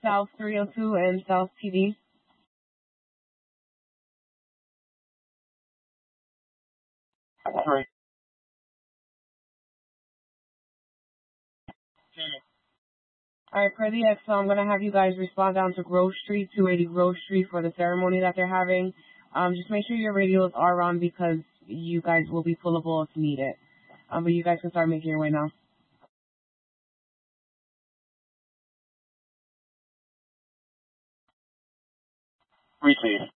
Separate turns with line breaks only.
South 302 and South TD.
Three.
All right, per the Excel, I'm going to have you guys respond down to Grove Street, 280 Grove Street for the ceremony that they're having. Just make sure your radios are on because you guys will be pullable if needed. But you guys can start making your way now.
Receive.